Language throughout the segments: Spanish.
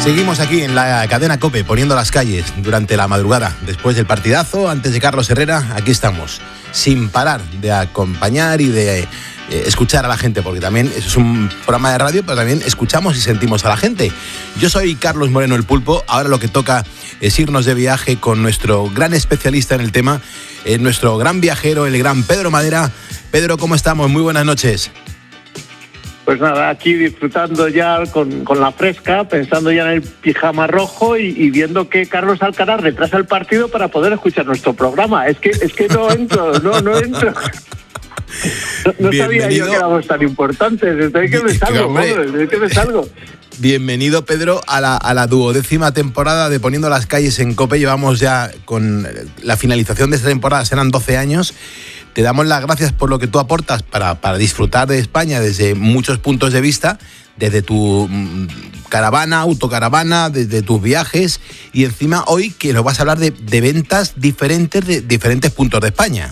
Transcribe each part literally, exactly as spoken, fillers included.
Seguimos aquí en la cadena COPE, poniendo las calles durante la madrugada. Después del partidazo, antes de Carlos Herrera, aquí estamos, sin parar de acompañar y de eh, escuchar a la gente, porque también eso es un programa de radio, pero también escuchamos y sentimos a la gente. Yo soy Carlos Moreno, el Pulpo. Ahora lo que toca es irnos de viaje con nuestro gran especialista en el tema, eh, nuestro gran viajero, el gran Pedro Madera. Pedro, ¿cómo estamos? Muy buenas noches. Pues nada, aquí disfrutando ya con, con la fresca, pensando ya en el pijama rojo y, y viendo que Carlos Alcaraz retrasa el partido para poder escuchar nuestro programa. Es que es que no entro, no, no entro. No, no sabía yo que éramos tan importantes. Desde que me salgo, joder, desde que me salgo. Bienvenido, Pedro, a la, a la duodécima temporada de Poniendo las Calles en COPE. Llevamos ya con la finalización de esta temporada, serán doce años. Te damos las gracias por lo que tú aportas para, para disfrutar de España desde muchos puntos de vista, desde tu caravana, autocaravana, desde tus viajes, y encima hoy que nos vas a hablar de, de ventas diferentes de diferentes puntos de España.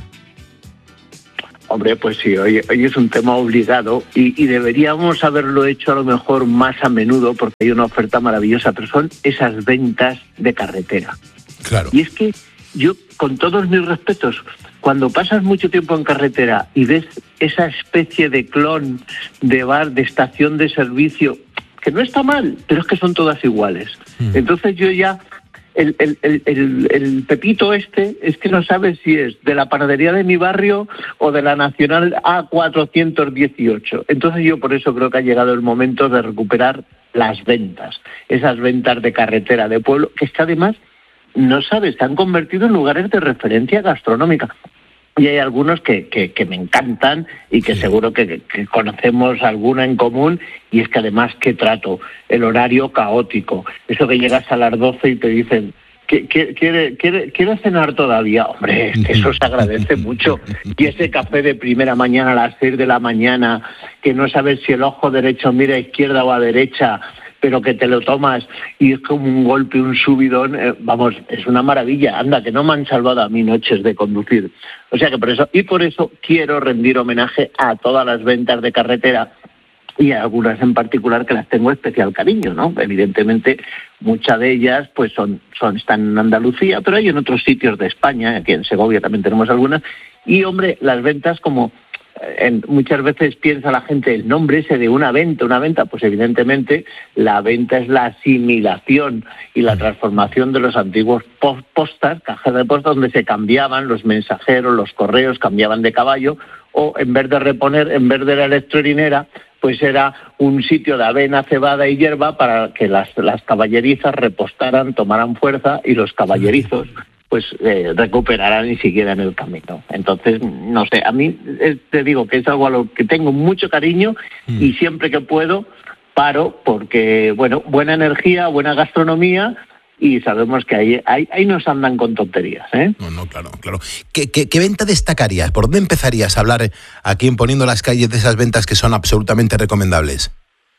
Hombre, pues sí, hoy, hoy es un tema obligado y, y deberíamos haberlo hecho a lo mejor más a menudo porque hay una oferta maravillosa, pero son esas ventas de carretera. Claro. Y es que yo, con todos mis respetos, cuando pasas mucho tiempo en carretera y ves esa especie de clon de bar, de estación de servicio, que no está mal, pero es que son todas iguales. Mm. Entonces yo ya, el, el, el, el, el pepito este, es que no sabes si es de la panadería de mi barrio o de la Nacional A cuatrocientos dieciocho. Entonces yo por eso creo que ha llegado el momento de recuperar las ventas, esas ventas de carretera de pueblo, que es que además, no sabes, se han convertido en lugares de referencia gastronómica. Y hay algunos que, que, que me encantan y que sí, seguro que, que conocemos alguna en común, y es que además, qué trato, el horario caótico, eso que llegas a las doce y te dicen, ¿quiere, quiere, quiere, ¿quiere cenar todavía? Hombre, eso se agradece mucho. Y ese café de primera mañana a las seis de la mañana, que no sabes si el ojo derecho mira a izquierda o a derecha, pero que te lo tomas y es como un golpe, un subidón, eh, vamos, es una maravilla. Anda, que no me han salvado a mí noches de conducir. O sea que por eso, y por eso quiero rendir homenaje a todas las ventas de carretera y a algunas en particular que las tengo especial cariño, ¿no? Evidentemente, muchas de ellas pues son, son están en Andalucía, pero hay en otros sitios de España, aquí en Segovia también tenemos algunas, y hombre, las ventas como... En, muchas veces piensa la gente el nombre ese de una venta, una venta, pues evidentemente la venta es la asimilación y la transformación de los antiguos postas, cajas de postas donde se cambiaban los mensajeros, los correos cambiaban de caballo, o en vez de reponer, en vez de la electrolinera, pues era un sitio de avena, cebada y hierba para que las, las caballerizas repostaran, tomaran fuerza y los caballerizos pues eh, recuperarán y siguieran el camino. Entonces, no sé, a mí eh, te digo que es algo a lo que tengo mucho cariño mm. y siempre que puedo paro porque, bueno, buena energía, buena gastronomía y sabemos que ahí, ahí, ahí nos andan con tonterías, ¿eh? No, no, claro, claro. ¿Qué, qué, qué venta destacarías? ¿Por dónde empezarías a hablar aquí en Poniendo las Calles de esas ventas que son absolutamente recomendables?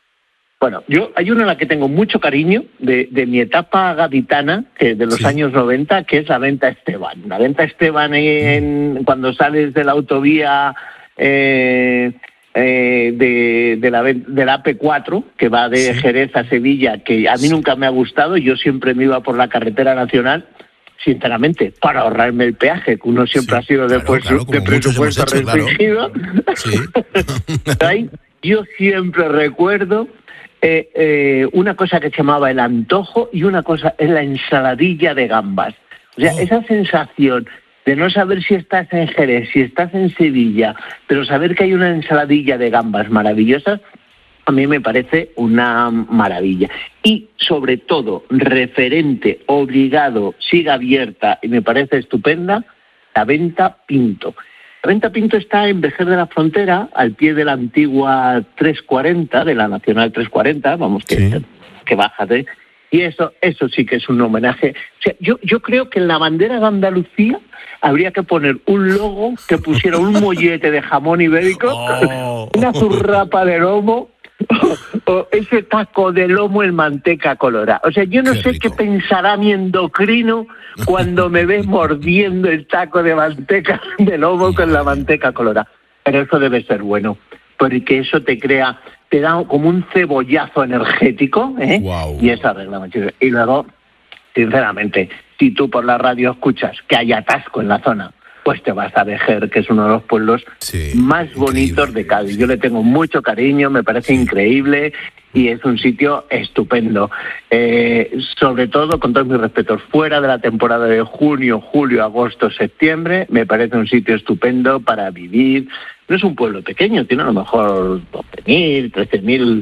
Bueno, yo hay una a la que tengo mucho cariño de, de mi etapa gaditana, que de los sí. años noventa, que es la venta Esteban. La venta Esteban en, mm. cuando sales de la autovía eh, eh, de, de, la, de la A P cuatro, que va de sí. Jerez a Sevilla, que a mí sí. nunca me ha gustado, yo siempre me iba por la carretera nacional, sinceramente, para ahorrarme el peaje, que uno siempre sí, ha sido después claro, claro, de presupuesto hecho, restringido. Claro. Sí. Ahí, yo siempre recuerdo... Eh, eh, una cosa que se llamaba el antojo y una cosa es la ensaladilla de gambas. O sea, oh. esa sensación de no saber si estás en Jerez, si estás en Sevilla, pero saber que hay una ensaladilla de gambas maravillosas, a mí me parece una maravilla. Y sobre todo, referente, obligado, siga abierta y me parece estupenda, la venta Pinto. La venta Pinto está en Vejer de la Frontera, al pie de la antigua trescientos cuarenta, de la Nacional trescientos cuarenta, vamos, que, sí. que bájate. Y eso eso sí que es un homenaje. O sea, yo, yo creo que en la bandera de Andalucía habría que poner un logo que pusiera un mollete de jamón ibérico, oh. una zurrapa de lomo, o, o ese taco de lomo en manteca colorada. O sea, yo no qué sé rico. Qué pensará mi endocrino cuando me ve mordiendo el taco de manteca de lomo con la manteca colorada. Pero eso debe ser bueno, porque eso te crea te da como un cebollazo energético, ¿eh? Wow. Y eso arregla muchísimo. Y luego, sinceramente, si tú por la radio escuchas que hay atasco en la zona, pues te vas a Vejer, que es uno de los pueblos sí, más bonitos de Cádiz. Sí. Yo le tengo mucho cariño, me parece sí. increíble y es un sitio estupendo. Eh, sobre todo, con todos mis respetos, fuera de la temporada de junio, julio, agosto, septiembre, me parece un sitio estupendo para vivir. No es un pueblo pequeño, tiene a lo mejor doce mil, trece mil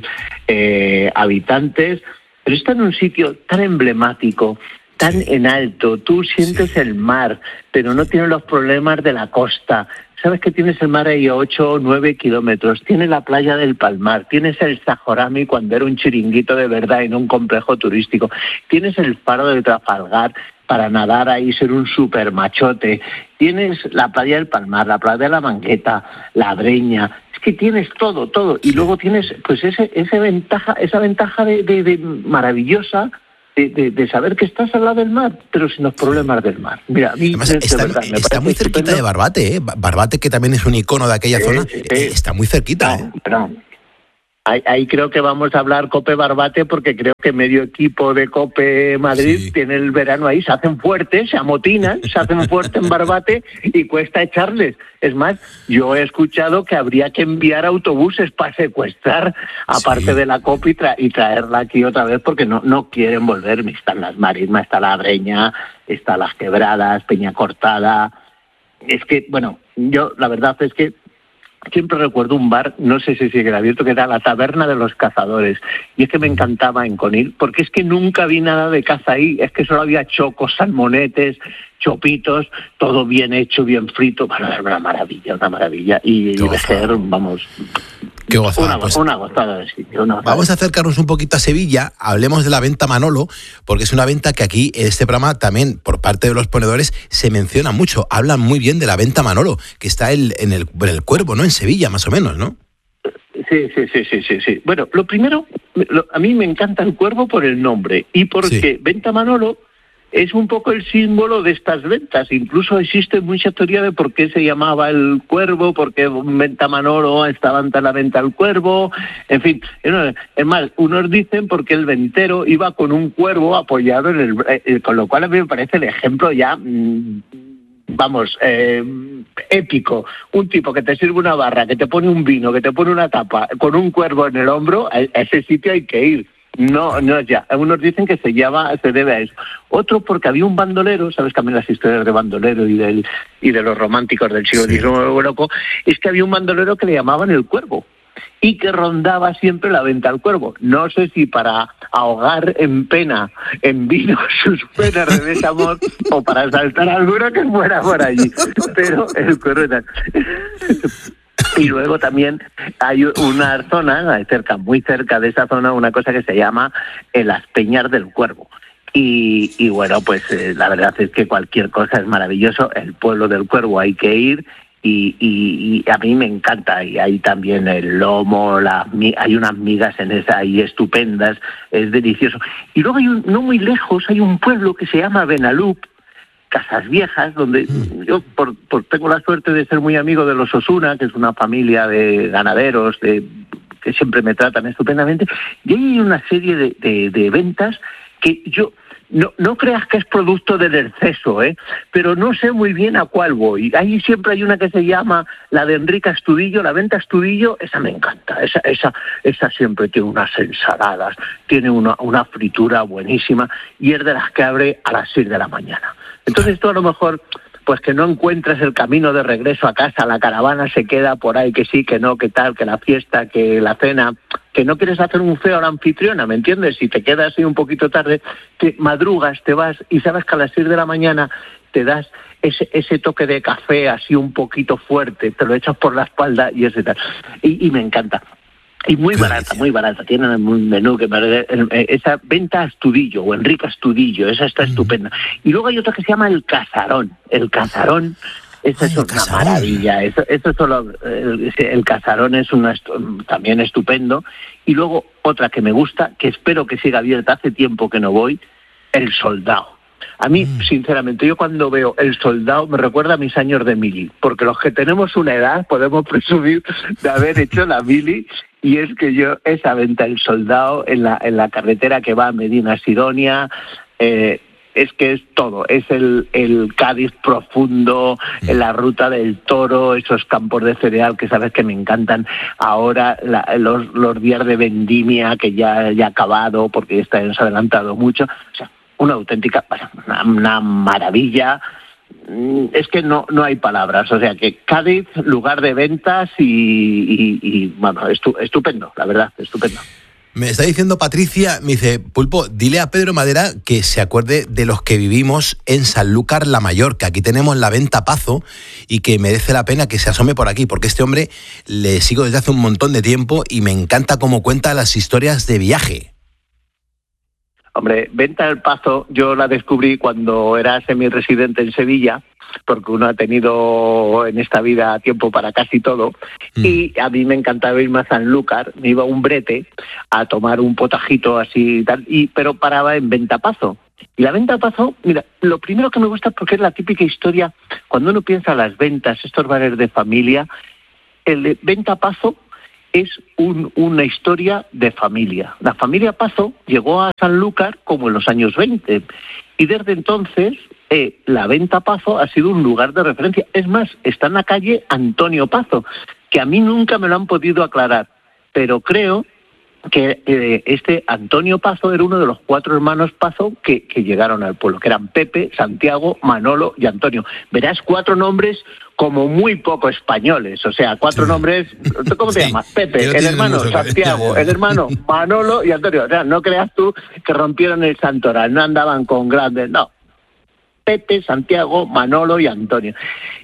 eh, habitantes, pero está en un sitio tan emblemático, tan sí. en alto, tú sientes sí. el mar, pero no tienes los problemas de la costa. Sabes que tienes el mar ahí a ocho o nueve kilómetros, tienes la playa del Palmar, tienes el Sajorami cuando era un chiringuito de verdad y no un complejo turístico, tienes el faro de Trafalgar para nadar ahí, ser un super machote, tienes la playa del Palmar, la playa de la Mangueta, la Breña, es que tienes todo, todo, y luego tienes pues ese, ese ventaja, esa ventaja de, de, de maravillosa, De, de, de saber que estás al lado del mar, pero sin los problemas del mar. Mira, a mí Además, está, verdad, está muy cerquita estupendo. de Barbate, ¿eh? Barbate, que también es un icono de aquella sí, zona, sí, sí. está muy cerquita. No, ¿eh? pero ahí, ahí creo que vamos a hablar Cope Barbate, porque creo que medio equipo de Cope Madrid sí. tiene el verano ahí, se hacen fuertes, se amotinan, se hacen fuertes en Barbate y cuesta echarles. Es más, yo he escuchado que habría que enviar autobuses para secuestrar, aparte sí. de la Copa, y, tra- y traerla aquí otra vez, porque no, no quieren volver. Están las marismas, está la Breña, está las Quebradas, Peña Cortada. Es que, bueno, yo la verdad es que siempre recuerdo un bar, no sé si sigue abierto, que era la Taberna de los Cazadores. Y es que me encantaba en Conil, porque es que nunca vi nada de caza ahí. Es que solo había chocos, salmonetes, chopitos, todo bien hecho, bien frito. Bueno, era una maravilla, una maravilla. Y, y Vejer, vamos... Qué gozada, una, pues, una gozada de sitio. Una gozada. Vamos a acercarnos un poquito a Sevilla, hablemos de la venta Manolo, porque es una venta que aquí, en este programa, también por parte de los ponedores, se menciona mucho. Hablan muy bien de la venta Manolo, que está el, en, el, en el Cuervo, ¿no? En Sevilla, más o menos, ¿no? Sí, sí, sí, sí, sí, sí. Bueno, lo primero, lo, a mí me encanta el Cuervo por el nombre y porque sí. Venta Manolo es un poco el símbolo de estas ventas. Incluso existe mucha teoría de por qué se llamaba el Cuervo, por qué Venta Manolo estaba ante la venta al Cuervo, en fin. Es más, unos dicen porque el ventero iba con un cuervo apoyado en el... Eh, con lo cual a mí me parece el ejemplo ya... Mmm, vamos, eh, épico. Un tipo que te sirve una barra, que te pone un vino, que te pone una tapa, con un cuervo en el hombro, a ese sitio hay que ir. No, no ya. Algunos dicen que se llama, se debe a eso. Otro porque había un bandolero, sabes que a mí las historias de bandolero y del y de los románticos del siglo diecinueve, loco, es que había un bandolero que le llamaban el Cuervo y que rondaba siempre la venta al Cuervo. No sé si para ahogar en pena, en vino, sus penas de desamor o para saltar alguno que fuera por allí. Pero el Cuervo era... Y luego también hay una zona, cerca, muy cerca de esa zona, una cosa que se llama Las Peñas del Cuervo. Y, y bueno, pues eh, la verdad es que cualquier cosa es maravilloso. El pueblo del Cuervo hay que ir y, y, y a mí me encanta. Y hay también el lomo, la, hay unas migas en esa ahí estupendas, es delicioso. Y luego hay un, no muy lejos hay un pueblo que se llama Benalup, Casas Viejas, donde yo por, por tengo la suerte de ser muy amigo de los Osuna, que es una familia de ganaderos de, que siempre me tratan estupendamente, y ahí hay una serie de, de, de ventas que yo no, no creas que es producto del exceso, ¿eh? Pero no sé muy bien a cuál voy. Ahí siempre hay una que se llama la de Enrique Astudillo, la venta Astudillo, esa me encanta, esa, esa, esa siempre tiene unas ensaladas, tiene una, una fritura buenísima y es de las que abre a las seis de la mañana. Entonces tú a lo mejor, pues que no encuentras el camino de regreso a casa, la caravana se queda por ahí, que sí, que no, que tal, que la fiesta, que la cena, que no quieres hacer un feo a la anfitriona, ¿me entiendes? Si te quedas ahí un poquito tarde, te madrugas, te vas y sabes que a las seis de la mañana te das ese, ese toque de café así un poquito fuerte, te lo echas por la espalda y ese tal. Y, y me encanta. Y muy barata, muy barata. Tienen un menú que me... Esa venta Astudillo o Enrique Astudillo, esa está mm. estupenda. Y luego hay otra que se llama El Casarón. El Casarón, esa es una casarón. maravilla. Eso, eso solo, el, el Casarón es una, también estupendo. Y luego otra que me gusta, que espero que siga abierta, hace tiempo que no voy, El Soldado. A mí, mm. sinceramente, yo cuando veo El Soldado me recuerda a mis años de mili, porque los que tenemos una edad podemos presumir de haber hecho la mili. y es que yo, esa venta del Soldado en la, en la carretera que va a Medina Sidonia, eh, es que es todo, es el, el Cádiz profundo, en la ruta del Toro, esos campos de cereal que sabes que me encantan, ahora la, los, los días de vendimia que ya, ya ha acabado porque está se ha adelantado mucho, o sea, una auténtica, una, una maravilla. Es que no no hay palabras, o sea que Cádiz, lugar de ventas y, y, y bueno, estu, estupendo, la verdad, estupendo. Me está diciendo Patricia, me dice, Pulpo, dile a Pedro Madera que se acuerde de los que vivimos en Sanlúcar la Mayor, que aquí tenemos la venta Pazo y que merece la pena que se asome por aquí, porque este hombre le sigo desde hace un montón de tiempo y me encanta cómo cuenta las historias de viaje. Hombre, Venta del Pazo yo la descubrí cuando era semi-residente en Sevilla, porque uno ha tenido en esta vida tiempo para casi todo, mm. y a mí me encantaba irme a Sanlúcar, me iba a un brete a tomar un potajito así y tal, y, pero paraba en Venta Pazo. Y la Venta Pazo, mira, lo primero que me gusta es porque es la típica historia, cuando uno piensa en las ventas, estos bares de familia, el de Venta Pazo es un, una historia de familia. La familia Pazo llegó a Sanlúcar como en los años veinte y desde entonces eh, la Venta Pazo ha sido un lugar de referencia. Es más, está en la calle Antonio Pazo, que a mí nunca me lo han podido aclarar, pero creo que eh, este Antonio Pazo era uno de los cuatro hermanos Pazo que, que llegaron al pueblo, que eran Pepe, Santiago, Manolo y Antonio. Verás cuatro nombres como muy poco españoles, o sea, cuatro sí. nombres, ¿cómo te sí. llamas? Pepe, el hermano Santiago, el hermano Manolo y Antonio. O sea, no creas tú que rompieron el santoral, no andaban con grandes, no. Pepe, Santiago, Manolo y Antonio.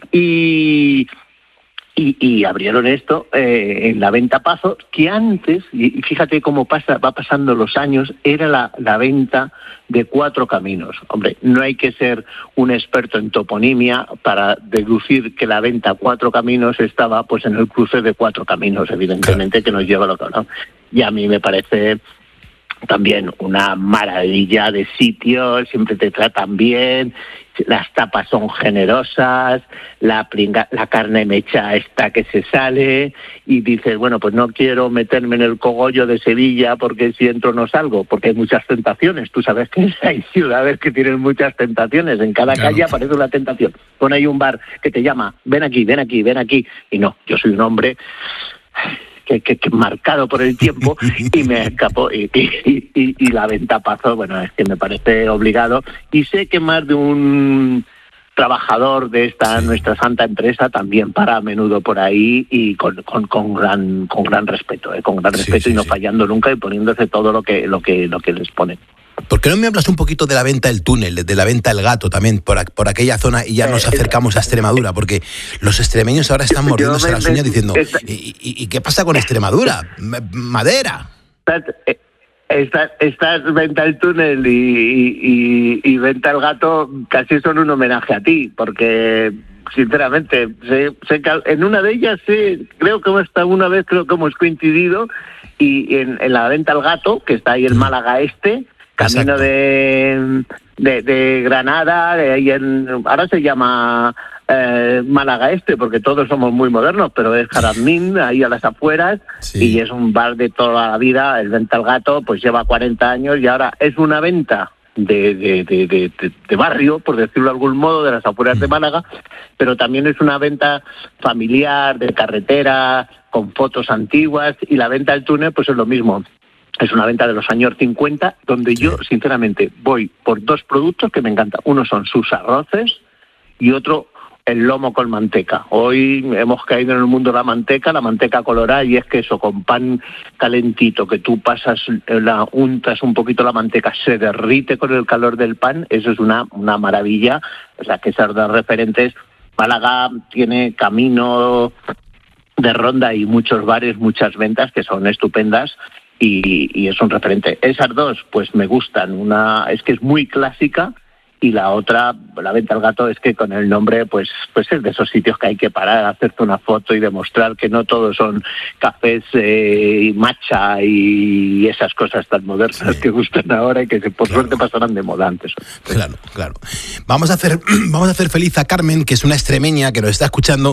Y... Y, y abrieron esto eh, en la Venta Pazo, que antes, y fíjate cómo pasa, va pasando los años, era la, la venta de Cuatro Caminos. Hombre, no hay que ser un experto en toponimia para deducir que la venta Cuatro Caminos estaba pues en el cruce de Cuatro Caminos, evidentemente, que nos lleva a lo que hablamos. Y a mí me parece también una maravilla de sitio, siempre te tratan bien, las tapas son generosas, la pringa, la carne mecha está que se sale y dices, bueno, pues no quiero meterme en el cogollo de Sevilla porque si entro no salgo, porque hay muchas tentaciones. Tú sabes que hay ciudades que tienen muchas tentaciones, en cada claro. calle aparece una tentación. Pon ahí un bar que te llama, ven aquí, ven aquí, ven aquí, y no, yo soy un hombre Que, que, que marcado por el tiempo y me escapó y, y, y, y la Venta Pazo, bueno, es que me parece obligado y sé que más de un trabajador de esta sí. nuestra santa empresa también para a menudo por ahí y con, con, con gran con gran respeto, ¿eh? con gran respeto sí, sí, y no sí. fallando nunca y poniéndose todo lo que lo que lo que les ponen. ¿Por qué no me hablas un poquito de la Venta del Túnel, de la Venta del Gato también, por, por aquella zona y ya nos acercamos a Extremadura? Porque los extremeños ahora están mordiéndose las uñas diciendo, ¿y, y, ¿y qué pasa con Extremadura? Madera. Estas esta Venta del Túnel y, y, y Venta del Gato casi son un homenaje a ti, porque sinceramente, sé, sé que en una de ellas sí, creo que hasta una vez creo que hemos coincidido y en, en la Venta del Gato, que está ahí en Málaga Este, camino de, de, de Granada, de ahí en, ahora se llama eh, Málaga Este, porque todos somos muy modernos, pero es Jazmín, ahí a las afueras, sí. y es un bar de toda la vida. El Venta del Gato pues lleva cuarenta años y ahora es una venta de, de, de, de, de, de barrio, por decirlo de algún modo, de las afueras de Málaga, pero también es una venta familiar, de carretera, con fotos antiguas, y la Venta del Túnel pues es lo mismo. Es una venta de los años cincuenta, donde sí. yo, sinceramente, voy por dos productos que me encantan. Uno son sus arroces y otro el lomo con manteca. Hoy hemos caído en el mundo de la manteca, la manteca colorada, y es que eso, con pan calentito, que tú pasas, la untas un poquito la manteca, se derrite con el calor del pan, eso es una, una maravilla. O sea, que esas dos referentes, Málaga tiene camino de ronda y muchos bares, muchas ventas que son estupendas, Y, y es un referente. Esas dos, pues me gustan. Una es que es muy clásica y la otra, la Venta del Gato, es que con el nombre, pues pues es de esos sitios que hay que parar, hacerte una foto y demostrar que no todos son cafés eh, y matcha y esas cosas tan modernas sí. que gustan ahora y que por claro. suerte pasarán de moda antes. Pues, claro, claro. Vamos a hacer, vamos a hacer feliz a Carmen, que es una extremeña que nos está escuchando.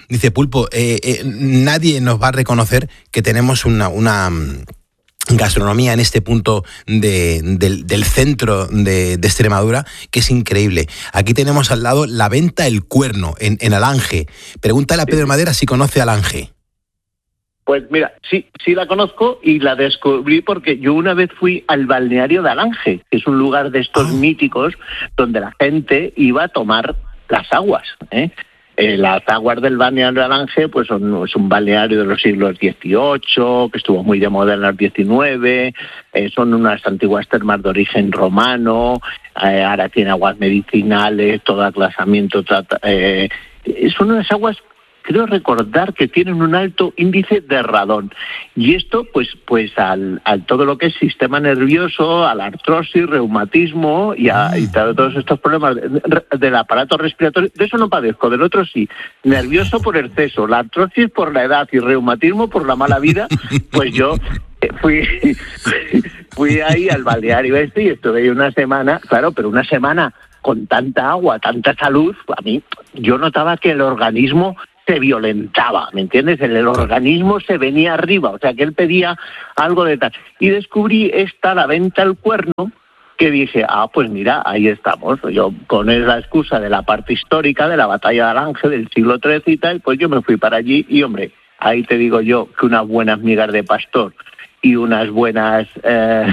Dice Pulpo, eh, eh, nadie nos va a reconocer que tenemos una... una gastronomía en este punto de, del, del centro de, de Extremadura, que es increíble. Aquí tenemos al lado la Venta El Cuerno, en, en Alange. Pregúntale a Pedro Madera si conoce Alange. Pues mira, sí, sí la conozco y la descubrí porque yo una vez fui al balneario de Alange, que es un lugar de estos ah. míticos donde la gente iba a tomar las aguas, ¿eh? Eh, las aguas del balneario de Alange pues son, es un balneario de los siglos dieciocho, que estuvo muy de moda en el diecinueve, eh, son unas antiguas termas de origen romano, eh, ahora tiene aguas medicinales, todo aclasamiento, trata, eh, son unas aguas, creo recordar que tienen un alto índice de radón. Y esto, pues, pues al, al todo lo que es sistema nervioso, a la artrosis, reumatismo y a y todos estos problemas de, del aparato respiratorio, de eso no padezco, del otro sí. Nervioso por exceso, la artrosis por la edad y reumatismo por la mala vida, pues yo fui, fui ahí al balneario este y estuve ahí una semana, claro, pero una semana con tanta agua, tanta salud, a mí, yo notaba que el organismo se violentaba, ¿me entiendes? El, el organismo se venía arriba, o sea que él pedía algo de tal. Y descubrí esta, la Venta El Cuerno, que dije, ah, pues mira, ahí estamos. Yo con la excusa de la parte histórica, de la batalla de Alange del siglo trece y tal, pues yo me fui para allí y, hombre, ahí te digo yo que unas buenas migas de pastor y unas buenas... Eh,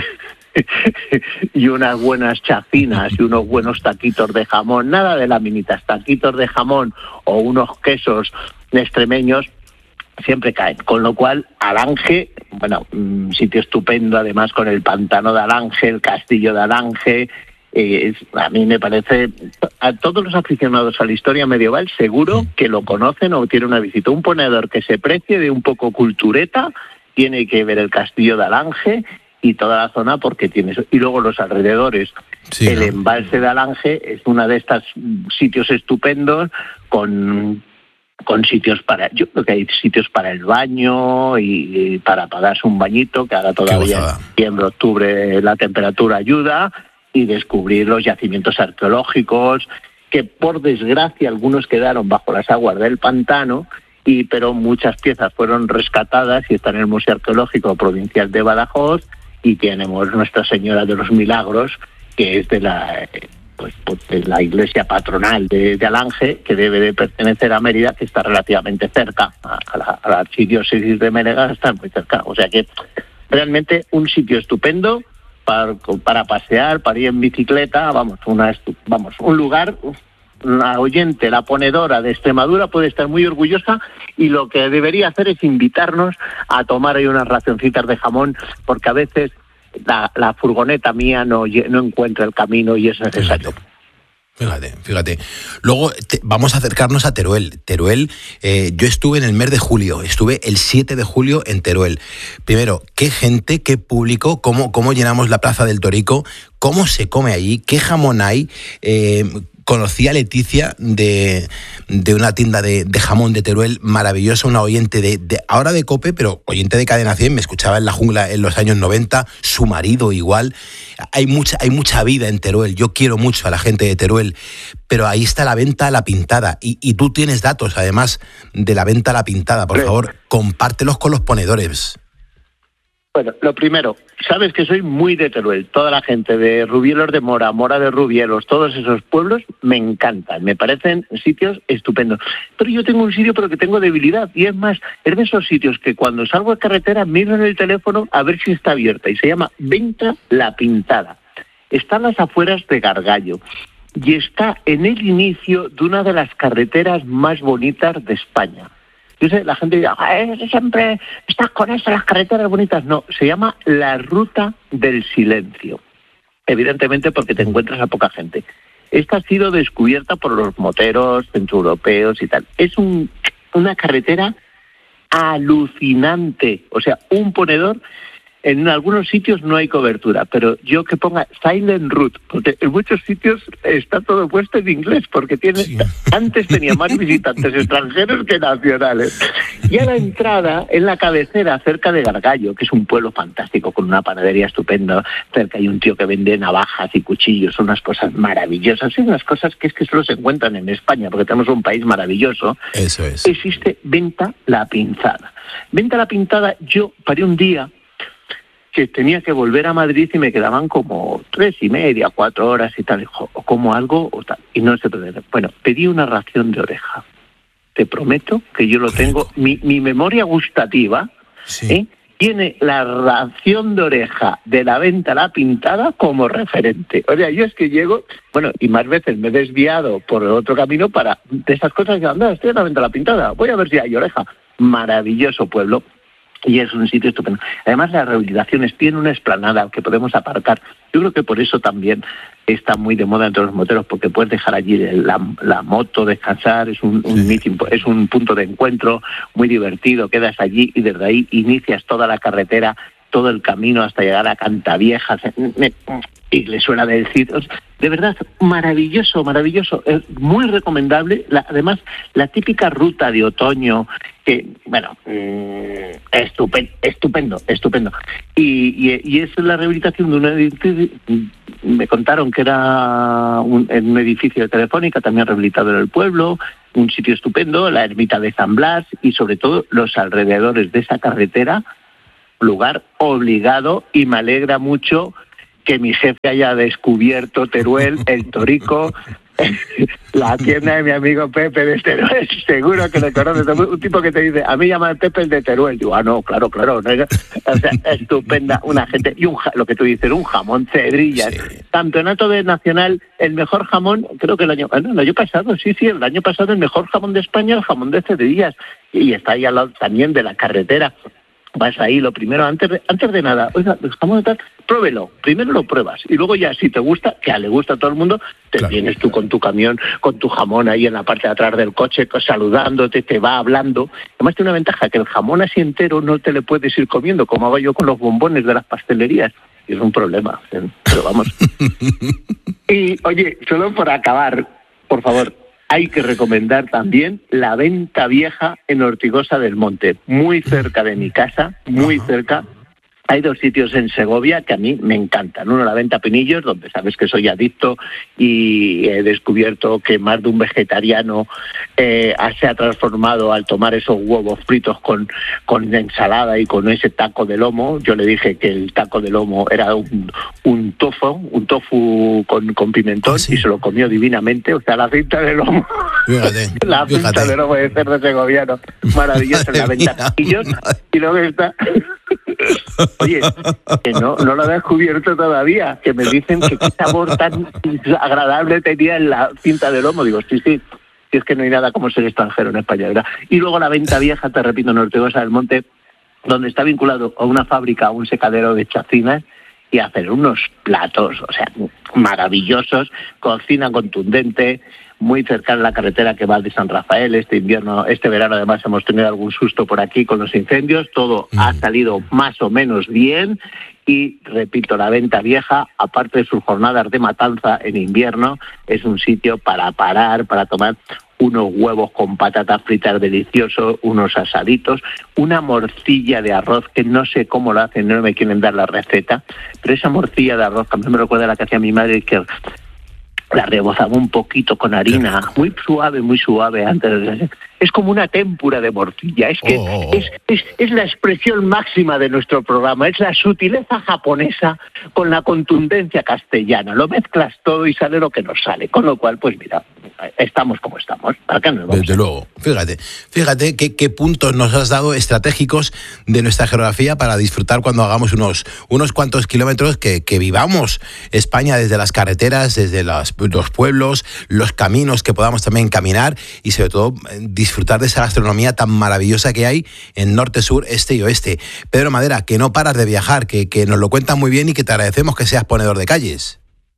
y unas buenas chacinas y unos buenos taquitos de jamón, nada de laminitas, taquitos de jamón o unos quesos extremeños siempre caen, con lo cual Alange, bueno, un sitio estupendo, además con el pantano de Alange, el castillo de Alange, eh, es, a mí me parece, a todos los aficionados a la historia medieval seguro que lo conocen o tienen una visita. Un ponedor que se precie de un poco cultureta tiene que ver el castillo de Alange y toda la zona porque tiene eso. Y luego los alrededores. Sí, el ¿no? embalse de Alange es uno de estos sitios estupendos con, con sitios para... Yo creo que hay sitios para el baño y, y para, para darse un bañito, que ahora todavía en septiembre, octubre la temperatura ayuda, y descubrir los yacimientos arqueológicos, que por desgracia algunos quedaron bajo las aguas del pantano, y pero muchas piezas fueron rescatadas y están en el Museo Arqueológico Provincial de Badajoz. Y tenemos Nuestra Señora de los Milagros, que es de la pues, de la iglesia patronal de, de Alange, que debe de pertenecer a Mérida, que está relativamente cerca, a la, a la archidiócesis de Mérida está muy cerca. O sea que realmente un sitio estupendo para, para pasear, para ir en bicicleta, vamos, una vamos un lugar... La oyente, la ponedora de Extremadura puede estar muy orgullosa y lo que debería hacer es invitarnos a tomar ahí unas racioncitas de jamón, porque a veces la, la furgoneta mía no, no encuentra el camino y es necesario. Fíjate, fíjate. Luego te, vamos a acercarnos a Teruel. Teruel, eh, yo estuve en el mes de julio, estuve el siete de julio en Teruel. Primero, qué gente, qué público, cómo, cómo llenamos la Plaza del Torico, cómo se come allí, qué jamón hay. Eh, Conocí a Leticia de, de una tienda de, de jamón de Teruel maravillosa, una oyente de, de ahora de COPE, pero oyente de Cadena cien, me escuchaba en La Jungla en los años noventa, su marido igual. Hay mucha, hay mucha vida en Teruel, yo quiero mucho a la gente de Teruel, pero ahí está la Venta a la Pintada, y, y tú tienes datos además de la Venta a la Pintada, por favor, compártelos con los ponedores. Bueno, lo primero, sabes que soy muy de Teruel. Toda la gente de Rubielos de Mora, Mora de Rubielos, todos esos pueblos me encantan, me parecen sitios estupendos. Pero yo tengo un sitio pero que tengo debilidad, y es más, es de esos sitios que cuando salgo a carretera miro en el teléfono a ver si está abierta, y se llama Venta La Pintada. Está en las afueras de Gargallo y está en el inicio de una de las carreteras más bonitas de España. Yo sé, la gente dice, eh, siempre estás con eso, las carreteras bonitas. No, se llama la Ruta del Silencio. Evidentemente porque te encuentras a poca gente. Esta ha sido descubierta por los moteros centroeuropeos y tal. Es un, una carretera alucinante. O sea, un ponedor En algunos sitios no hay cobertura, pero yo que ponga Silent Route, porque en muchos sitios está todo puesto en inglés, porque tiene sí. antes tenía más visitantes extranjeros que nacionales. Y a la entrada, en la cabecera, cerca de Gargallo, que es un pueblo fantástico, con una panadería estupenda, cerca hay un tío que vende navajas y cuchillos, unas cosas maravillosas, y unas cosas que es que solo se encuentran en España, porque tenemos un país maravilloso. Eso es. Existe Venta La Pintada. Venta La Pintada, yo paré un día que tenía que volver a Madrid y me quedaban como tres y media, cuatro horas y tal, o como algo o tal, y no se puede. Bueno, pedí una ración de oreja. Te prometo que yo lo tengo, mi, mi memoria gustativa, sí. ¿eh? Tiene la ración de oreja de la Venta La Pintada como referente. O sea, yo es que llego, bueno, y más veces me he desviado por otro camino para, de esas cosas que anda, estoy en la Venta La Pintada, voy a ver si hay oreja. Maravilloso pueblo. Y es un sitio estupendo. Además, las rehabilitaciones tienen una explanada que podemos aparcar. Yo creo que por eso también está muy de moda entre los moteros, porque puedes dejar allí la, la moto, descansar, es un, un meeting, es un punto de encuentro muy divertido. Quedas allí y desde ahí inicias toda la carretera, todo el camino hasta llegar a Cantavieja. Y le suena decir, de verdad, maravilloso, maravilloso, es muy recomendable. La, además, la típica ruta de otoño, que, bueno, mmm, estupendo, estupendo, estupendo. Y, y, y es la rehabilitación de un edificio, me contaron que era un, en un edificio de Telefónica, también rehabilitado en el pueblo, un sitio estupendo, la ermita de San Blas y sobre todo los alrededores de esa carretera, lugar obligado, y me alegra mucho que mi jefe haya descubierto Teruel, el Torico, la tienda de mi amigo Pepe de Teruel. Seguro que le conoces, un tipo que te dice, a mí llama Pepe el de Teruel. Digo, ah, no, claro, claro. ¿no? O sea, estupenda, una gente, y un lo que tú dices, un jamón cedrillas. Sí. Campeonato de Nacional, el mejor jamón, creo que el año, bueno, el año pasado, sí, sí, el año pasado el mejor jamón de España, el jamón de Cedrillas. Y está ahí al lado también de la carretera. Vas ahí, lo primero, antes de, antes de nada, oiga, jamón tal, pruébelo, primero lo pruebas, y luego ya, si te gusta, que le gusta a todo el mundo, te claro. vienes tú con tu camión, con tu jamón ahí en la parte de atrás del coche, saludándote, te va hablando. Además tiene una ventaja, que el jamón así entero no te le puedes ir comiendo, como hago yo con los bombones de las pastelerías, y es un problema, pero vamos. Y, oye, solo por acabar, por favor, hay que recomendar también la Venta Vieja en Ortigosa del Monte, muy cerca de mi casa, muy cerca. Hay dos sitios en Segovia que a mí me encantan. Uno, la Venta Pinillos, donde sabes que soy adicto y he descubierto que más de un vegetariano eh, se ha transformado al tomar esos huevos fritos con, con ensalada y con ese taco de lomo. Yo le dije que el taco de lomo era un, un tofu, un tofu con, con pimentón, ¿ah, sí? Y se lo comió divinamente. O sea, la cinta de lomo. Fíjate, la fíjate. Cinta de lomo de cerdo segoviano. Maravillosa, la Venta Pinillos. Y luego está... Oye, que no, no lo he descubierto todavía, que me dicen que qué sabor tan agradable tenía en la cinta de lomo. Digo, sí, sí, si es que no hay nada como ser extranjero en España, ¿verdad? Y luego la Venta Vieja, te repito, en Ortigosa del Monte, donde está vinculado a una fábrica, a un secadero de chacinas, y hacer unos platos, o sea, maravillosos, cocina contundente, muy cercana a la carretera que va de San Rafael. Este invierno, este verano además hemos tenido algún susto por aquí con los incendios, todo mm. ha salido más o menos bien y, repito, la Venta Vieja, aparte de sus jornadas de matanza en invierno, es un sitio para parar, para tomar unos huevos con patatas fritas deliciosos, unos asaditos, una morcilla de arroz que no sé cómo lo hacen, no me quieren dar la receta, pero esa morcilla de arroz que a mí me recuerda a la que hacía mi madre, que la rebozaba un poquito con harina, muy suave, muy suave antes de... Es como una témpura de morcilla, es que oh. es, es, es la expresión máxima de nuestro programa, es la sutileza japonesa con la contundencia castellana, lo mezclas todo y sale lo que nos sale, con lo cual, pues mira, estamos como estamos. Acá nos vamos. Desde luego, fíjate, fíjate qué, qué puntos nos has dado estratégicos de nuestra geografía para disfrutar cuando hagamos unos, unos cuantos kilómetros, que, que vivamos España desde las carreteras, desde las, los pueblos, los caminos que podamos también caminar y sobre todo disfrutar disfrutar de esa gastronomía tan maravillosa que hay en norte, sur, este y oeste. Pedro Madera, que no paras de viajar, que, que nos lo cuentas muy bien y que te agradecemos que seas ponedor de calles.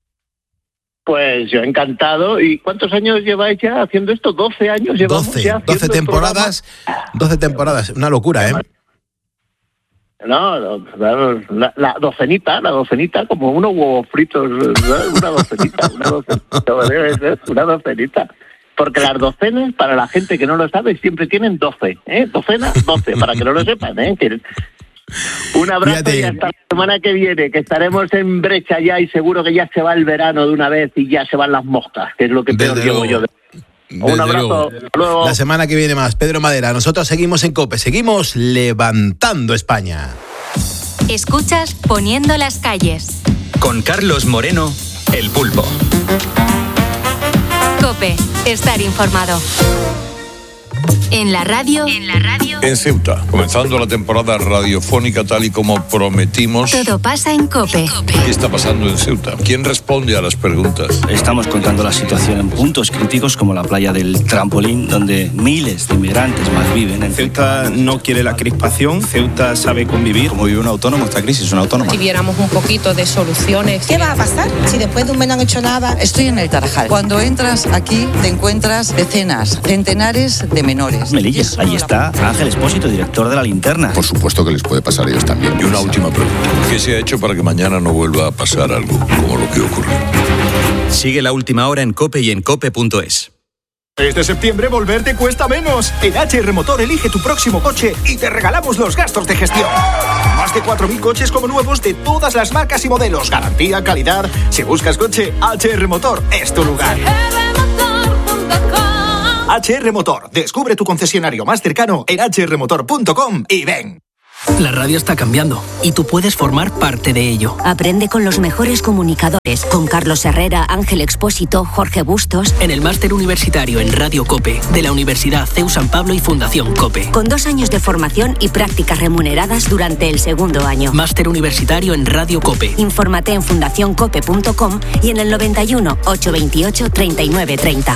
Pues yo encantado. ¿Y cuántos años lleváis ya haciendo esto? ¿doce años llevamos doce, ya haciendo doce temporadas, doce temporadas, una locura, ¿eh? No, no, la, la docenita, la docenita, como unos huevos fritos, ¿sabes? Una docenita, una docenita, debe ser una docenita. Porque las docenas, para la gente que no lo sabe, siempre tienen doce, ¿eh? Docena, doce, para que no lo sepan, ¿eh? Un abrazo. Fíjate. Y hasta la semana que viene, que estaremos en brecha ya y seguro que ya se va el verano de una vez y ya se van las moscas, que es lo que peor Desde llevo luego. yo. De... Un abrazo. Luego. La semana que viene más. Pedro Madera, nosotros seguimos en COPE, seguimos levantando España. Escuchas Poniendo las calles. Con Carlos Moreno, El Pulpo. COPE, estar informado. En la radio. En la radio. En Ceuta, comenzando la temporada radiofónica tal y como prometimos. Todo pasa en COPE. ¿Qué está pasando en Ceuta? ¿Quién responde a las preguntas? Estamos contando la situación en puntos críticos como la playa del Trampolín, donde miles de inmigrantes más viven. En Ceuta no quiere la crispación, Ceuta sabe convivir. Como vive un autónomo, esta crisis es un autónomo. Si viéramos un poquito de soluciones. ¿Qué va a pasar si después de un mes no han hecho nada? Estoy en el Tarajal. Cuando entras aquí te encuentras decenas, centenares de menores. Melillas, ahí está Ángel Espósito, director de La Linterna. Por supuesto que les puede pasar a ellos también. Y una última pregunta. ¿Qué se ha hecho para que mañana no vuelva a pasar algo como lo que ocurrió? Sigue La Última Hora en COPE y en cope punto es. Este septiembre volver te cuesta menos. En H R Motor elige tu próximo coche y te regalamos los gastos de gestión. Más de cuatro mil coches como nuevos de todas las marcas y modelos. Garantía, calidad. Si buscas coche, H R Motor es tu lugar. H R Motor. Descubre tu concesionario más cercano en hache erre motor punto com y ven. La radio está cambiando y tú puedes formar parte de ello. Aprende con los mejores comunicadores, con Carlos Herrera, Ángel Expósito, Jorge Bustos. En el máster universitario en Radio COPE de la Universidad C E U San Pablo y Fundación COPE. Con dos años de formación y prácticas remuneradas durante el segundo año. Máster universitario en Radio COPE. Infórmate en fundación cope punto com y en el noventa y uno, ochocientos veintiocho, treinta y nueve treinta.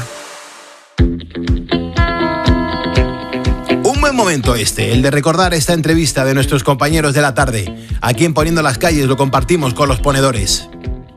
Un buen momento este, el de recordar esta entrevista de nuestros compañeros de la tarde. Aquí en Poniendo las Calles lo compartimos con los ponedores.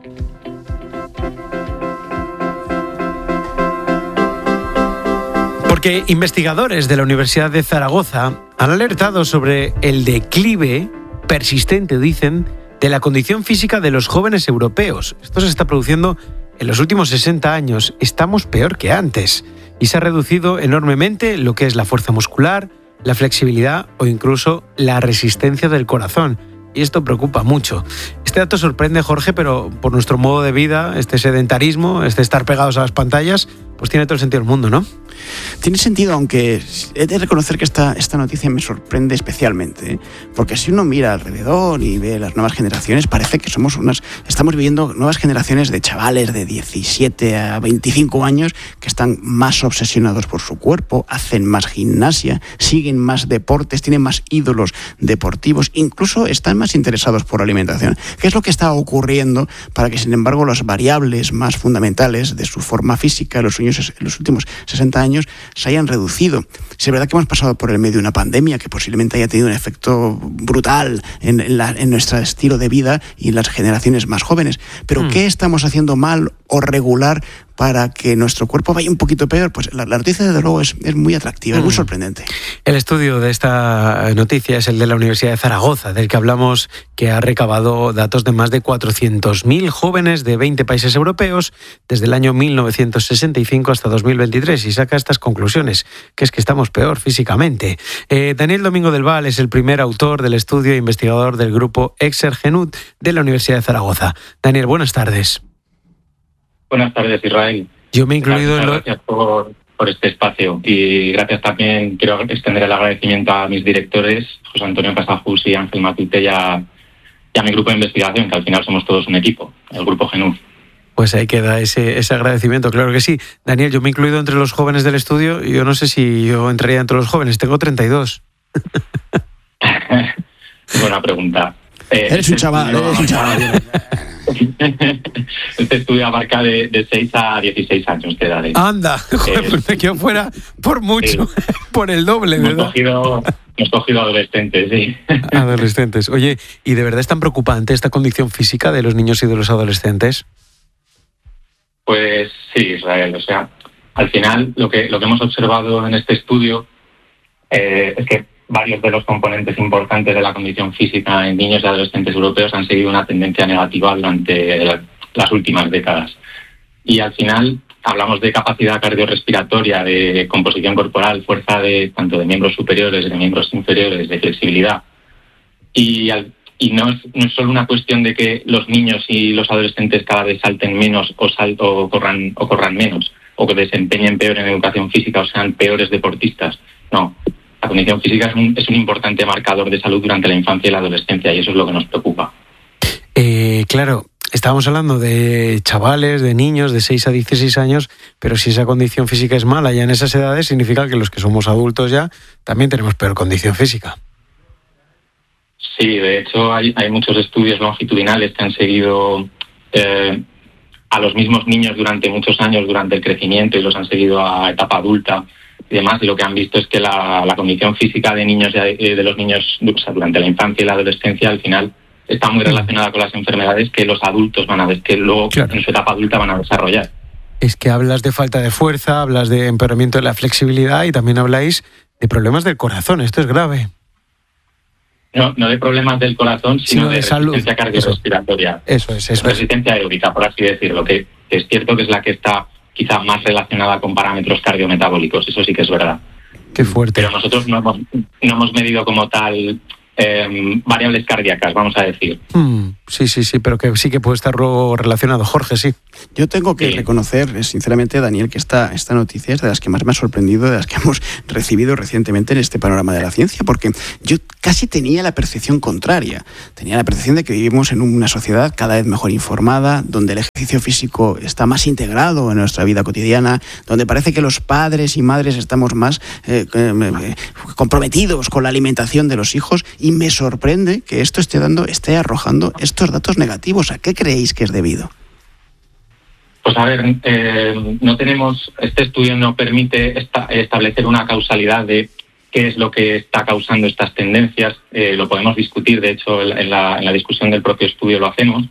Porque investigadores de la Universidad de Zaragoza han alertado sobre el declive persistente, dicen, de la condición física de los jóvenes europeos. Esto se está produciendo en los últimos sesenta años. Estamos peor que antes. Y se ha reducido enormemente lo que es la fuerza muscular, la flexibilidad o incluso la resistencia del corazón. Y esto preocupa mucho. Este dato sorprende, Jorge, pero por nuestro modo de vida, este sedentarismo, este estar pegados a las pantallas, pues tiene todo el sentido del mundo, ¿no? Tiene sentido, aunque he de reconocer que esta, esta noticia me sorprende especialmente, ¿eh? Porque si uno mira alrededor y ve las nuevas generaciones, parece que somos unas, estamos viviendo nuevas generaciones de chavales de diecisiete a veinticinco años que están más obsesionados por su cuerpo, hacen más gimnasia, siguen más deportes, tienen más ídolos deportivos, incluso están más interesados por la alimentación. ¿Qué es lo que está ocurriendo para que, sin embargo, las variables más fundamentales de su forma física en los, años, en los últimos sesenta años se hayan reducido? Si es verdad que hemos pasado por el medio de una pandemia que posiblemente haya tenido un efecto brutal en, en, la, en nuestro estilo de vida y en las generaciones más jóvenes, pero mm. ¿qué estamos haciendo mal o regular para que nuestro cuerpo vaya un poquito peor? Pues la, la noticia, desde luego, es, es muy atractiva, mm. es muy sorprendente. El estudio de esta noticia es el de la Universidad de Zaragoza, del que hablamos, que ha recabado datos de más de cuatrocientos mil jóvenes de veinte países europeos desde el año mil novecientos sesenta y cinco hasta dos mil veintitrés y saca estas conclusiones, que es que estamos peor físicamente. Eh, Daniel Domingo del Val es el primer autor del estudio e investigador del grupo Exergenut de la Universidad de Zaragoza. Daniel, buenas tardes. Buenas tardes, Israel. Yo me he incluido gracias, en lo... Gracias por, por este espacio y gracias también, quiero extender el agradecimiento a mis directores, José Antonio Casajus y Ángel Matute, y a, y a mi grupo de investigación, que al final somos todos un equipo, el grupo Genuf. Pues ahí queda ese, ese agradecimiento, claro que sí. Daniel, yo me he incluido entre los jóvenes del estudio y yo no sé si yo entraría entre los jóvenes, tengo treinta y dos. Buena pregunta. Eh, eres un chaval, eres un chaval. Este estudio abarca de, de seis a dieciséis años de edad. Anda, joder, pues me quedo fuera por mucho, eh, por el doble, hemos ¿verdad? Cogido, hemos cogido adolescentes, sí. Adolescentes. Oye, ¿y de verdad es tan preocupante esta condición física de los niños y de los adolescentes? Pues sí, Israel. O sea, al final lo que, lo que hemos observado en este estudio eh, es que varios de los componentes importantes de la condición física en niños y adolescentes europeos han seguido una tendencia negativa durante la, las últimas décadas. Y al final hablamos de capacidad cardiorrespiratoria, de composición corporal, fuerza de tanto de miembros superiores, de miembros inferiores, de flexibilidad. Y, al, y no, es, no es solo una cuestión de que los niños y los adolescentes cada vez salten menos o, sal, o, corran, o corran menos, o que desempeñen peor en educación física o sean peores deportistas. No. La condición física es un, es un importante marcador de salud durante la infancia y la adolescencia, y eso es lo que nos preocupa. Eh, claro, estábamos hablando de chavales, de niños de seis a dieciséis años, pero si esa condición física es mala ya en esas edades, significa que los que somos adultos ya también tenemos peor condición física. Sí, de hecho hay, hay muchos estudios longitudinales que han seguido eh, a los mismos niños durante muchos años, durante el crecimiento, y los han seguido a etapa adulta y demás, y lo que han visto es que la, la condición física de niños de, de los niños, o sea, durante la infancia y la adolescencia, al final está muy relacionada con las enfermedades que los adultos van a ver, que luego claro. en su etapa adulta van a desarrollar. Es que hablas de falta de fuerza, hablas de empeoramiento de la flexibilidad y también habláis de problemas del corazón. Esto es grave. No, no de problemas del corazón, sino, sino de, de resistencia cardiorrespiratoria. Eso es, eso Resistencia es. aeróbica, por así decirlo, que, que es cierto que es la que está quizá más relacionada con parámetros cardiometabólicos, eso sí que es verdad. Qué fuerte. Pero nosotros no hemos, no hemos medido como tal eh, variables cardíacas, vamos a decir. Mm, sí, sí, sí, pero que sí que puede estar relacionado. Jorge, sí. Yo tengo que sí. reconocer, sinceramente, Daniel, que esta, esta noticia es de las que más me ha sorprendido, de las que hemos recibido recientemente en este panorama de la ciencia, porque yo casi tenía la percepción contraria. Tenía la percepción de que vivimos en una sociedad cada vez mejor informada, donde el ejercicio físico está más integrado en nuestra vida cotidiana, donde parece que los padres y madres estamos más eh, eh, comprometidos con la alimentación de los hijos, y me sorprende que esto esté dando, esté arrojando estos datos negativos. ¿A qué creéis que es debido? Pues a ver, eh, no tenemos, este estudio no permite esta, establecer una causalidad de qué es lo que está causando estas tendencias. Eh, lo podemos discutir, de hecho, en la, en la discusión del propio estudio lo hacemos.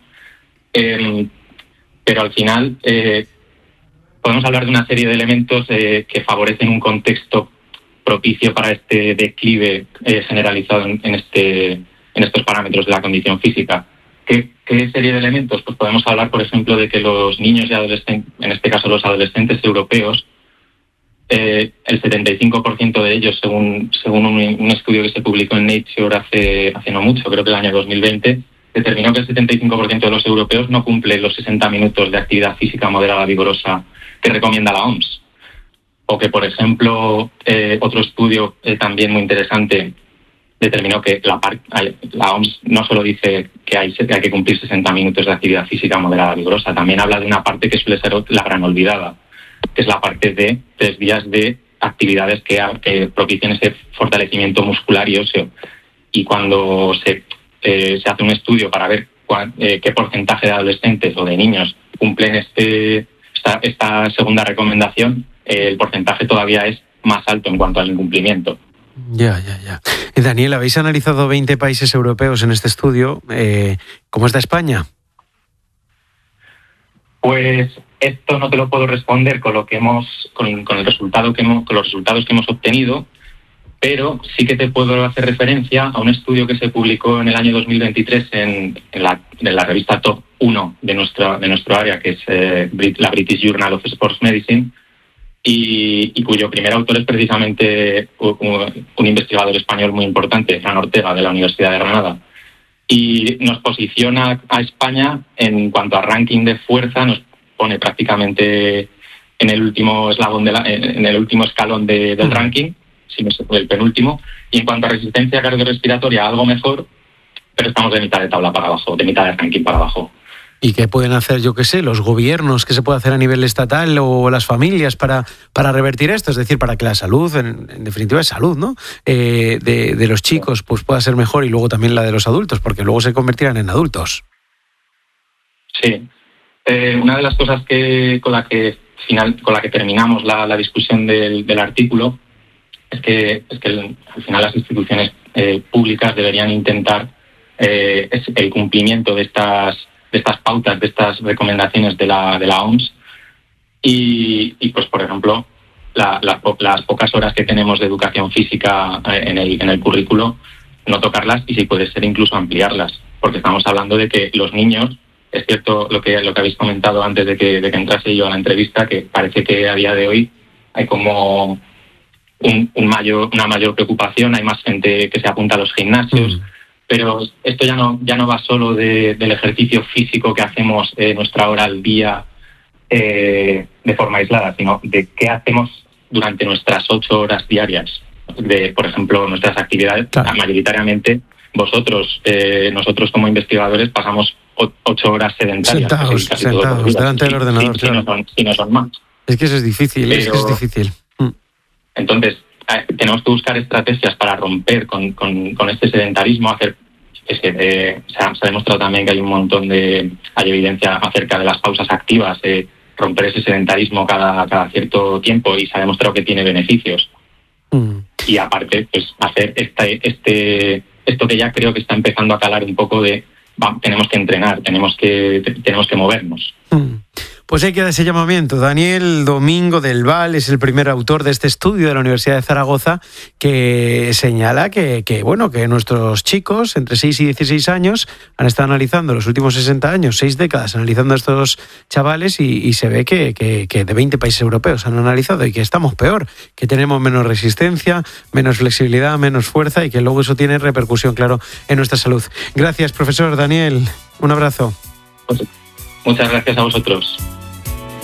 Eh, pero al final eh, podemos hablar de una serie de elementos eh, que favorecen un contexto propicio para este declive eh, generalizado en, en, este, en estos parámetros de la condición física. ¿Qué, ¿Qué serie de elementos? Pues podemos hablar, por ejemplo, de que los niños y adolescentes, en este caso los adolescentes europeos, eh, el setenta y cinco por ciento de ellos, según, según un, un estudio que se publicó en Nature hace, hace no mucho, creo que el año dos mil veinte, determinó que el setenta y cinco por ciento de los europeos no cumple los sesenta minutos de actividad física moderada vigorosa que recomienda la O M S. O que, por ejemplo, eh, otro estudio eh, también muy interesante determinó que la, la O M S no solo dice que hay, que hay que cumplir sesenta minutos de actividad física moderada vigorosa, también habla de una parte que suele ser la gran olvidada, que es la parte de tres días de actividades que, que propicien ese fortalecimiento muscular y óseo. Y cuando se, eh, se hace un estudio para ver cuál, eh, qué porcentaje de adolescentes o de niños cumplen este, esta, esta segunda recomendación, eh, el porcentaje todavía es más alto en cuanto al incumplimiento. Ya, ya, ya. Daniel, habéis analizado veinte países europeos en este estudio. Eh, ¿Cómo está España? Pues esto no te lo puedo responder con lo que hemos, con, con el resultado que hemos, con los resultados que hemos obtenido, pero sí que te puedo hacer referencia a un estudio que se publicó en el año dos mil veintitrés en, en, la, en la revista Top uno de nuestra de nuestro área, que es eh, la British Journal of Sports Medicine. Y, y cuyo primer autor es precisamente un, un investigador español muy importante, Fran Ortega, de la Universidad de Granada. Y nos posiciona a España en cuanto a ranking de fuerza, nos pone prácticamente en el último eslabón de la, en el último escalón de, del ranking, si no se puede el penúltimo. Y en cuanto a resistencia cardiorrespiratoria, algo mejor, pero estamos de mitad de tabla para abajo, de mitad de ranking para abajo. ¿Y qué pueden hacer, yo qué sé, los gobiernos? ¿Qué se puede hacer a nivel estatal o las familias para, para revertir esto? Es decir, para que la salud, en, en definitiva es salud, ¿no? Eh, de, de los chicos pues pueda ser mejor, y luego también la de los adultos, porque luego se convertirán en adultos. Sí. Eh, una de las cosas que con la que final con la que terminamos la, la discusión del, del artículo es que, es que el, al final las instituciones eh, públicas deberían intentar eh, el cumplimiento de estas de estas pautas, de estas recomendaciones de la de la O M S, y, y pues por ejemplo la, la, las pocas horas que tenemos de educación física en el, en el currículo, no tocarlas y si puede ser incluso ampliarlas, porque estamos hablando de que los niños, es cierto lo que lo que habéis comentado antes de que, de que entrase yo a la entrevista, que parece que a día de hoy hay como un, un mayor, una mayor preocupación, hay más gente que se apunta a los gimnasios, mm. pero esto ya no ya no va solo de, del ejercicio físico que hacemos eh, nuestra hora al día eh, de forma aislada, sino de qué hacemos durante nuestras ocho horas diarias, de, por ejemplo, nuestras actividades, claro. Mayoritariamente vosotros, eh, nosotros como investigadores pasamos o, ocho horas sedentarias. Sentados, casi sentados días, delante del ordenador, si, claro. si, no son, si no son más. Es que eso es difícil, Pero, es que es difícil. Mm. Entonces, eh, tenemos que buscar estrategias para romper con, con, con este sedentarismo, hacer... Es que eh, se, ha, se ha demostrado también que hay un montón de... Hay evidencia acerca de las pausas activas, eh, romper ese sedentarismo cada, cada cierto tiempo, y se ha demostrado que tiene beneficios. Mm. Y aparte, pues hacer este, este, esto que ya creo que está empezando a calar un poco de va, tenemos que entrenar, tenemos que, tenemos que movernos. Mm. Pues hay que dar ese llamamiento. Daniel Domingo del Val es el primer autor de este estudio de la Universidad de Zaragoza que señala que, que, bueno, que nuestros chicos entre seis y dieciséis años han estado analizando los últimos sesenta años, seis décadas, analizando a estos chavales y, y se ve que, que, que de veinte países europeos han analizado y que estamos peor, que tenemos menos resistencia, menos flexibilidad, menos fuerza y que luego eso tiene repercusión, claro, en nuestra salud. Gracias, profesor Daniel. Un abrazo. Muchas gracias a vosotros.